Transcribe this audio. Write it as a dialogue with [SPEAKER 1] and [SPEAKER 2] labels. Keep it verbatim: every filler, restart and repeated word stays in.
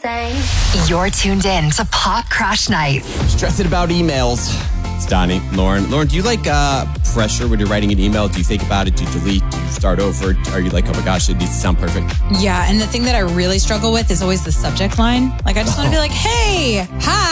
[SPEAKER 1] say.
[SPEAKER 2] You're tuned in to Pop Crush Nights.
[SPEAKER 3] Stressing about emails. It's Donnie, Lauren. Lauren, do you like uh, pressure when you're writing an email? Do you think about it? Do you delete? Do you start over? Are you like, oh my gosh, it needs to sound perfect?
[SPEAKER 4] Yeah, and the thing that I really struggle with is always the subject line. Like, I just want to be like, hey, hi.